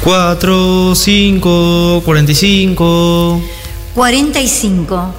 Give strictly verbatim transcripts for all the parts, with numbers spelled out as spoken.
cuatro, cinco, cuarenta y cinco. cuarenta y cinco.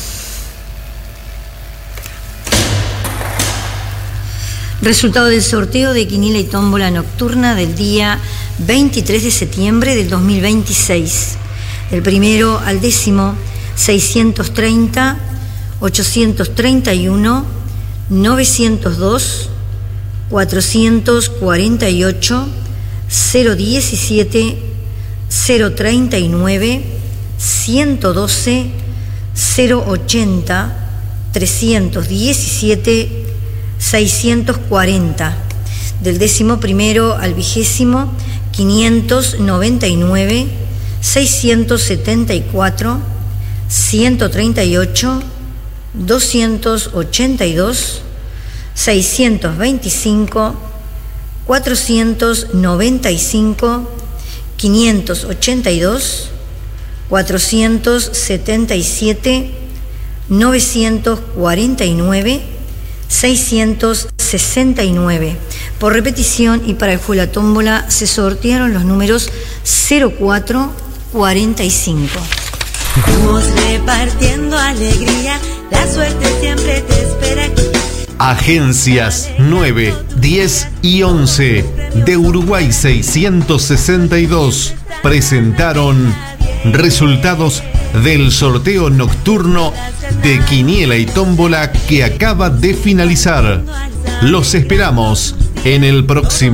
Resultado del sorteo de quiniela y tómbola nocturna del día veintitrés de septiembre del dos mil veintiséis. Del primero al décimo, seiscientos treinta, ochocientos treinta y uno, novecientos dos, cuatrocientos cuarenta y ocho, cero diecisiete, cero treinta y nueve, ciento doce, cero ochenta, trescientos diecisiete, seiscientos cuarenta. Del décimo primero al vigésimo, quinientos noventa y nueve, seiscientos setenta y cuatro, ciento treinta y ocho, doscientos ochenta y dos, seiscientos veinticinco, cuatrocientos noventa y cinco, quinientos ochenta y dos, cuatrocientos setenta y siete, novecientos cuarenta y nueve, seiscientos sesenta y nueve. Por repetición y para el juego de la tómbola se sortearon los números cero cuatro, cuarenta y cinco. Vamos repartiendo alegría, la suerte siempre te espera. Agencias nueve, diez y once de Uruguay seiscientos sesenta y dos presentaron resultados del sorteo nocturno de quiniela y tómbola que acaba de finalizar. Los esperamos en el próximo